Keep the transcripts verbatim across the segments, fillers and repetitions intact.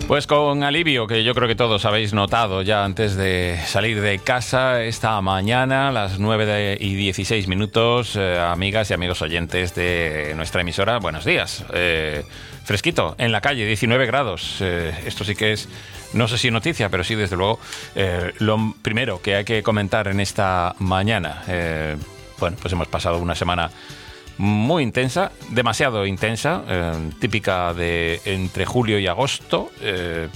Pues con alivio, que yo creo que todos habéis notado ya antes de salir de casa esta mañana, a las nueve y dieciséis minutos, eh, amigas y amigos oyentes de nuestra emisora, buenos días. Eh, fresquito, en la calle, diecinueve grados. Eh, esto sí que es, no sé si noticia, pero sí, desde luego, eh, lo primero que hay que comentar en esta mañana. Eh, bueno, pues hemos pasado una semana muy intensa, demasiado intensa, eh, típica de entre julio y agosto, eh,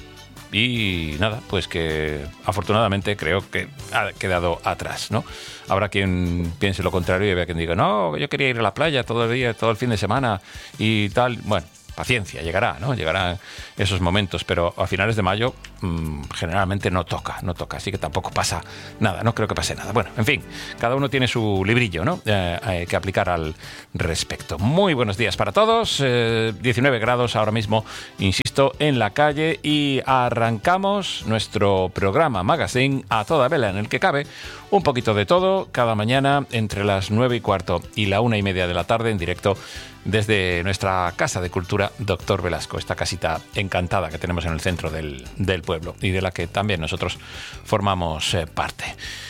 y nada, pues que afortunadamente creo que ha quedado atrás, ¿no? Habrá quien piense lo contrario y habrá quien diga, no, yo quería ir a la playa todo el día, todo el fin de semana y tal. Bueno, paciencia, llegará, ¿no? Llegarán esos momentos, pero a finales de mayo mmm, generalmente no toca, no toca, así que tampoco pasa nada, no creo que pase nada. Bueno, en fin, cada uno tiene su librillo, ¿no? Eh, eh, que aplicar al respecto. Muy buenos días para todos, eh, diecinueve grados ahora mismo, insisto, en la calle, y arrancamos nuestro programa Magazine a toda vela, en el que cabe un poquito de todo, cada mañana entre las nueve y cuarto y la una y media de la tarde, en directo desde nuestra Casa de Cultura Doctor Velasco, esta casita encantada que tenemos en el centro del, del pueblo y de la que también nosotros formamos eh, parte.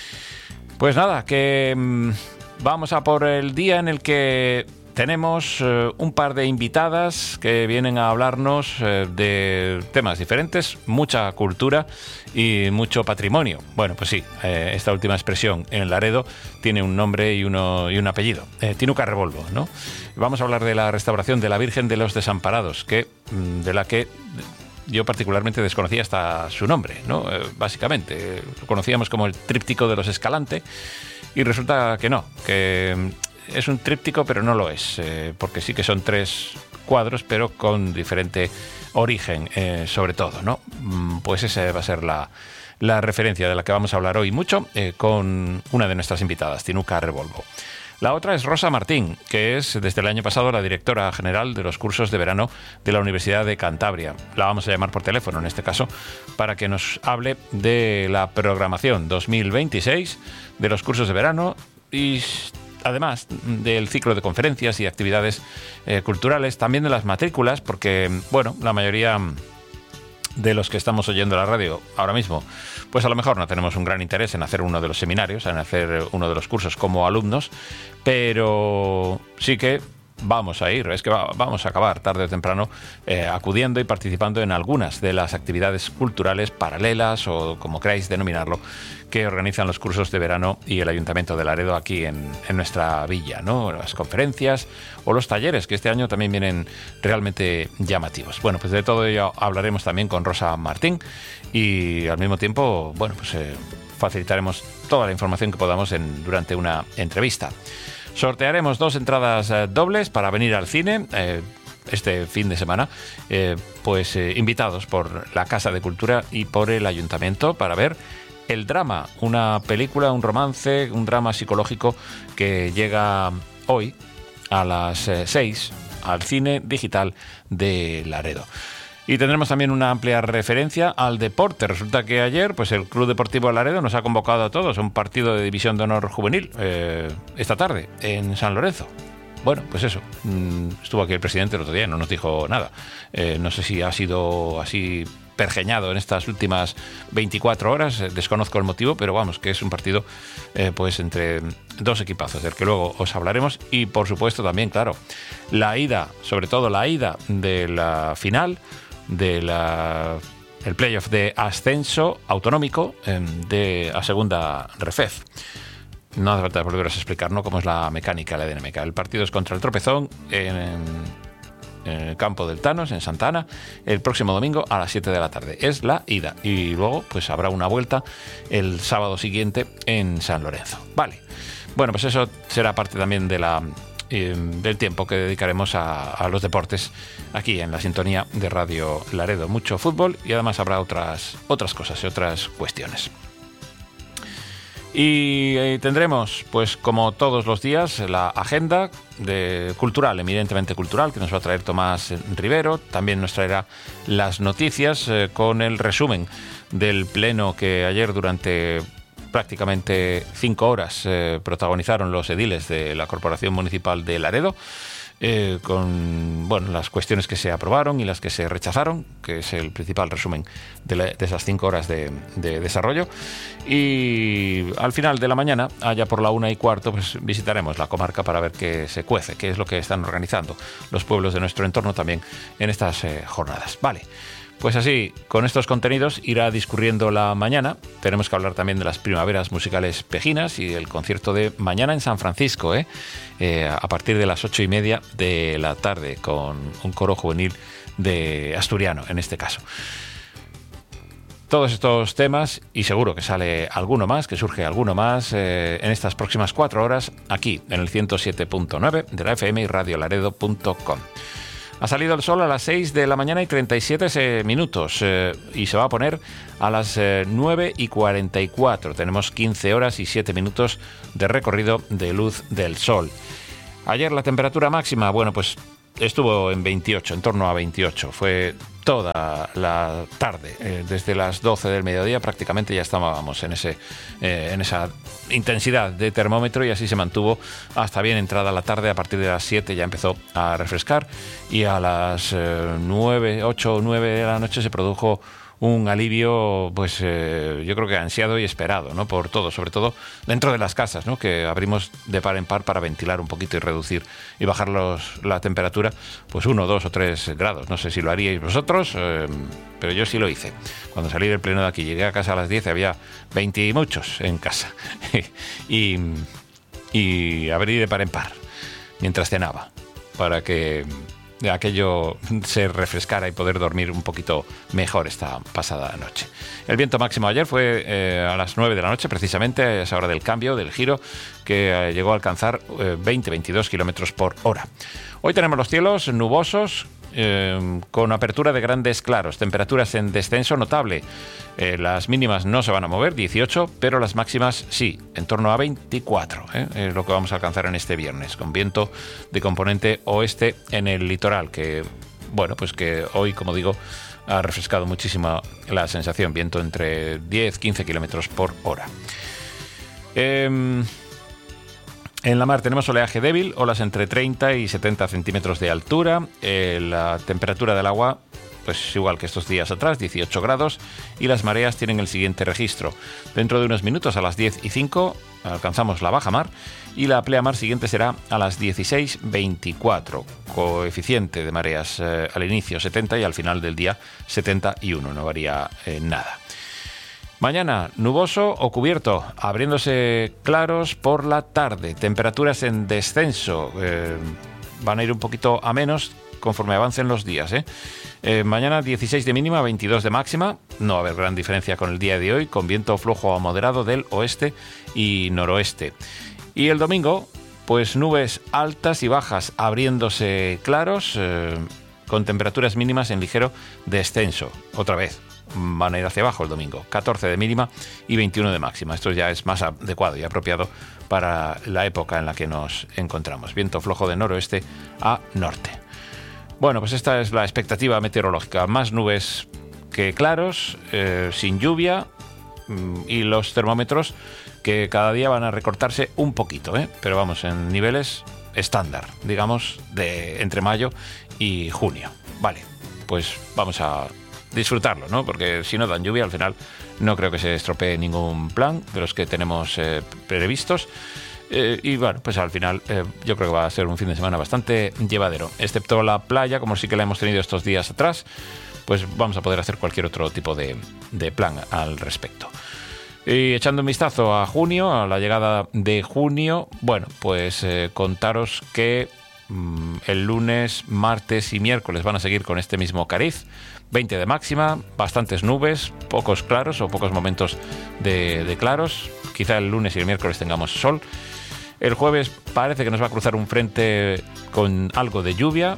Pues nada, que mmm, vamos a por el día en el que tenemos eh, un par de invitadas que vienen a hablarnos eh, de temas diferentes, mucha cultura y mucho patrimonio. Bueno, pues sí, eh, esta última expresión en Laredo tiene un nombre y, uno, y un apellido, eh, Tinuca Revolvo, ¿no? Vamos a hablar de la restauración de la Virgen de los Desamparados, que, de la que yo particularmente desconocía hasta su nombre, ¿no? Eh, básicamente, lo conocíamos como el tríptico de los Escalante, y resulta que no, que es un tríptico, pero no lo es, eh, porque sí que son tres cuadros, pero con diferente origen, eh, sobre todo, ¿no? Pues esa va a ser la, la referencia de la que vamos a hablar hoy mucho, eh, con una de nuestras invitadas, Tinuca Revolvo. La otra es Rosa Martín, que es desde el año pasado la directora general de los cursos de verano de la Universidad de Cantabria. La vamos a llamar por teléfono en este caso para que nos hable de la programación dos mil veintiséis de los cursos de verano y además del ciclo de conferencias y actividades eh, culturales, también de las matrículas, porque, bueno, la mayoría de los que estamos oyendo la radio ahora mismo, pues a lo mejor no tenemos un gran interés en hacer uno de los seminarios, en hacer uno de los cursos como alumnos, pero sí que vamos a ir, es que va, vamos a acabar tarde o temprano eh, acudiendo y participando en algunas de las actividades culturales paralelas, o como queráis denominarlo, que organizan los cursos de verano y el Ayuntamiento de Laredo aquí en, en nuestra villa, ¿no? Las conferencias o los talleres, que este año también vienen realmente llamativos. Bueno, pues de todo ello hablaremos también con Rosa Martín, y al mismo tiempo, bueno, pues eh, facilitaremos toda la información que podamos en, durante una entrevista. Sortearemos dos entradas eh, dobles para venir al cine eh, este fin de semana, eh, pues eh, invitados por la Casa de Cultura y por el Ayuntamiento para ver El Drama, una película, un romance, un drama psicológico que llega hoy a las eh, seis al cine digital de Laredo. Y tendremos también una amplia referencia al deporte. Resulta que ayer, pues el Club Deportivo Laredo nos ha convocado a todos a un partido de División de Honor Juvenil eh, esta tarde en San Lorenzo. Bueno, pues eso, estuvo aquí el presidente el otro día y no nos dijo nada. Eh, no sé si ha sido así pergeñado en estas últimas veinticuatro horas, eh, desconozco el motivo, pero vamos, que es un partido eh, pues entre dos equipazos, del que luego os hablaremos. Y por supuesto también, claro, la ida, sobre todo la ida de la final de la el playoff de ascenso autonómico eh, de a segunda Refez. No hace falta volveros a explicar, ¿no?, cómo es la mecánica, la dinámica. El partido es contra el Tropezón en, en el campo del Thanos, en Santa Ana, el próximo domingo a las siete de la tarde. Es la ida. Y luego pues habrá una vuelta el sábado siguiente en San Lorenzo. Vale. Bueno, pues eso será parte también de la eh, del tiempo que dedicaremos a, a los deportes aquí en la sintonía de Radio Laredo. Mucho fútbol y además habrá otras, otras cosas y otras cuestiones. Y eh, tendremos, pues como todos los días, la agenda de cultural, eminentemente cultural, que nos va a traer Tomás Rivero. También nos traerá las noticias eh, con el resumen del pleno que ayer durante prácticamente cinco horas eh, protagonizaron los ediles de la Corporación Municipal de Laredo. eh, con bueno, las cuestiones que se aprobaron y las que se rechazaron, que es el principal resumen de, la, de esas cinco horas de, de desarrollo. Y al final de la mañana, allá por la una y cuarto, pues visitaremos la comarca para ver qué se cuece, qué es lo que están organizando los pueblos de nuestro entorno también en estas eh, jornadas. Vale. Pues así, con estos contenidos irá discurriendo la mañana. Tenemos que hablar también de las primaveras musicales pejinas y el concierto de mañana en San Francisco, ¿eh? Eh, a partir de las ocho y media de la tarde, con un coro juvenil de asturiano, en este caso. Todos estos temas, y seguro que sale alguno más, que surge alguno más, eh, en estas próximas cuatro horas, aquí, en el ciento siete punto nueve de la F M y radio laredo punto com. Ha salido el sol a las seis de la mañana y treinta y siete minutos eh, y se va a poner a las eh, nueve y cuarenta y cuatro. Tenemos quince horas y siete minutos de recorrido de luz del sol. Ayer la temperatura máxima, bueno, pues estuvo en veintiocho, en torno a veintiocho. Fue toda la tarde, eh, desde las doce del mediodía prácticamente ya estábamos en, ese, eh, en esa intensidad de termómetro, y así se mantuvo hasta bien entrada la tarde. A partir de las siete ya empezó a refrescar y a las eh, nueve, ocho o nueve de la noche se produjo un alivio, pues eh, yo creo que ansiado y esperado, ¿no? Por todo, sobre todo dentro de las casas, ¿no? Que abrimos de par en par para ventilar un poquito y reducir y bajar los, la temperatura, pues uno, dos o tres grados. No sé si lo haríais vosotros, eh, pero yo sí lo hice. Cuando salí del pleno de aquí, llegué a casa a las diez, había veinte y muchos en casa y, y abrí de par en par mientras cenaba para que aquello se refrescara y poder dormir un poquito mejor esta pasada noche. El viento máximo ayer fue eh, a las nueve de la noche, precisamente a esa hora del cambio, del giro, que eh, llegó a alcanzar eh, veinte a veintidós kilómetros por hora. Hoy tenemos los cielos nubosos, eh, con apertura de grandes claros, temperaturas en descenso notable. Eh, las mínimas no se van a mover, dieciocho, pero las máximas sí, en torno a veinticuatro, ¿eh? Es lo que vamos a alcanzar en este viernes, con viento de componente oeste en el litoral, que, bueno, pues que hoy, como digo, ha refrescado muchísimo la sensación, viento entre diez a quince kilómetros por hora. Eh, En la mar tenemos oleaje débil, olas entre treinta y setenta centímetros de altura. Eh, la temperatura del agua, pues igual que estos días atrás, dieciocho grados. Y las mareas tienen el siguiente registro. Dentro de unos minutos, a las diez y cinco, alcanzamos la baja mar. Y la pleamar siguiente será a las dieciséis veinticuatro. Coeficiente de mareas eh, al inicio setenta y al final del día setenta y uno. No varía eh, nada. Mañana, nuboso o cubierto, abriéndose claros por la tarde. Temperaturas en descenso. Eh, van a ir un poquito a menos conforme avancen los días, ¿eh? Eh, mañana dieciséis de mínima, veintidós de máxima. No va a haber gran diferencia con el día de hoy, con viento flojo a moderado del oeste y noroeste. Y el domingo, pues nubes altas y bajas abriéndose claros, eh, con temperaturas mínimas en ligero descenso. Otra vez van a ir hacia abajo el domingo, catorce de mínima y veintiuno de máxima. Esto ya es más adecuado y apropiado para la época en la que nos encontramos. Viento flojo de noroeste a norte. Bueno, pues esta es la expectativa meteorológica. Más nubes que claros, eh, sin lluvia, y los termómetros que cada día van a recortarse un poquito, ¿eh? Pero vamos, en niveles estándar, digamos, de entre mayo y junio. Vale, pues vamos a disfrutarlo, ¿no? Porque si no dan lluvia, al final no creo que se estropee ningún plan de los que tenemos eh, previstos. Eh, y bueno, pues al final eh, yo creo que va a ser un fin de semana bastante llevadero, excepto la playa, como sí que la hemos tenido estos días atrás, pues vamos a poder hacer cualquier otro tipo de, de plan al respecto. Y echando un vistazo a junio, a la llegada de junio, bueno, pues eh, contaros que mmm, el lunes, martes y miércoles van a seguir con este mismo cariz. veinte de máxima, bastantes nubes, pocos claros o pocos momentos de, de claros. Quizá el lunes y el miércoles tengamos sol. El jueves parece que nos va a cruzar un frente con algo de lluvia,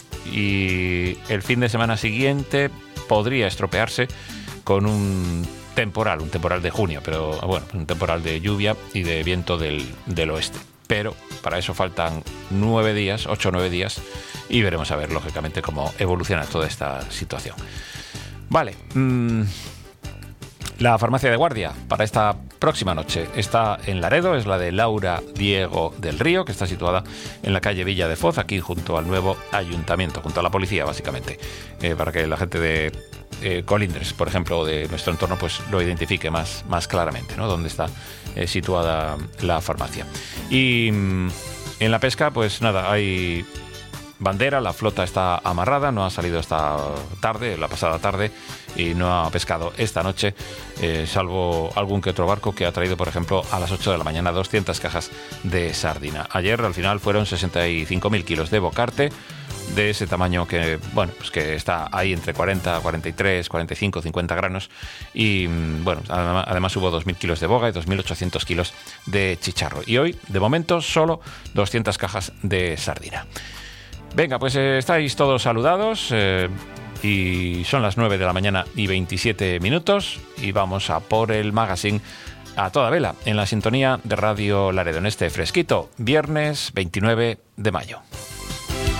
y el fin de semana siguiente podría estropearse con un temporal, un temporal de junio, pero bueno, un temporal de lluvia y de viento del, del oeste. Pero para eso faltan nueve días, ocho o nueve días, y veremos a ver, lógicamente, cómo evoluciona toda esta situación. Vale, mmm, la farmacia de guardia para esta próxima noche. Está en Laredo, es la de Laura Diego del Río, que está situada en la calle Villa de Foz, aquí junto al nuevo ayuntamiento, junto a la policía, básicamente, eh, para que la gente de eh, Colindres, por ejemplo, de nuestro entorno, pues lo identifique más, más claramente, ¿no? Dónde está eh, situada la farmacia. Y mmm, en la pesca, pues nada, hay bandera, la flota está amarrada, no ha salido esta tarde, la pasada tarde, y no ha pescado esta noche, eh, salvo algún que otro barco que ha traído, por ejemplo, a las ocho de la mañana doscientas cajas de sardina. Ayer, al final, fueron sesenta y cinco mil kilos de bocarte, de ese tamaño que, bueno, pues que está ahí entre cuarenta, cuarenta y tres, cuarenta y cinco, cincuenta granos. Y, bueno, además, además hubo dos mil kilos de boga y dos mil ochocientos kilos de chicharro. Y hoy, de momento, solo doscientas cajas de sardina. Venga, pues eh, estáis todos saludados eh, y son las nueve de la mañana y veintisiete minutos y vamos a por el magazine a toda vela en la sintonía de Radio Laredo en este fresquito, viernes veintinueve de mayo.